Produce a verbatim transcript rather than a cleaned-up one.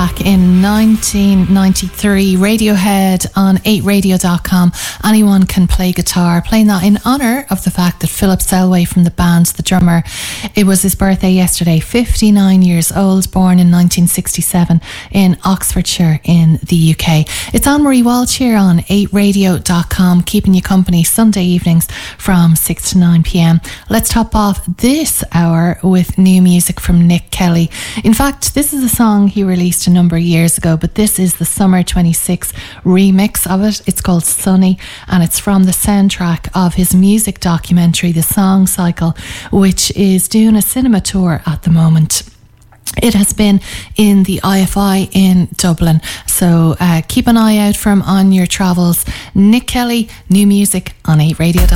Back in nineteen ninety-three, Radiohead on eight radio dot com. Anyone Can Play Guitar, playing that in honour of the fact that Philip Selway from the band, the drummer, it was his birthday yesterday, fifty-nine years old, born in nineteen sixty-seven in Oxfordshire in the U K. It's Anne-Marie Walsh here on eight radio dot com, keeping you company Sunday evenings from six to nine p.m. Let's top off this hour with new music from Nick Kelly. In fact, this is a song he released a number of years ago, but this is the Summer twenty-six remix of it. It's called Sunny, and it's from the soundtrack of his music documentary, The Song Cycle, which is doing a cinema tour at the moment. It has been in the I F I in Dublin, so uh, keep an eye out for him on your travels. Nick Kelly, new music on eight radio.